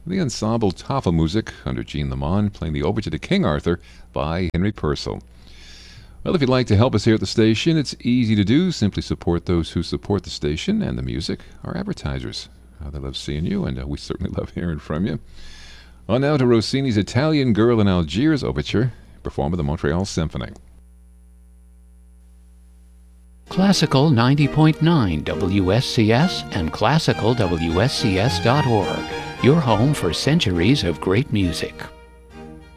the ensemble Tafelmusik under Jean Lamont playing the overture to King Arthur by Henry Purcell. Well, if you'd like to help us here at the station, it's easy to do. Simply support those who support the station and the music, our advertisers. They love seeing you, and we certainly love hearing from you. On now to Rossini's Italian Girl in Algiers overture, performed by the Montreal Symphony. Classical 90.9 WSCS and classicalwscs.org, your home for centuries of great music.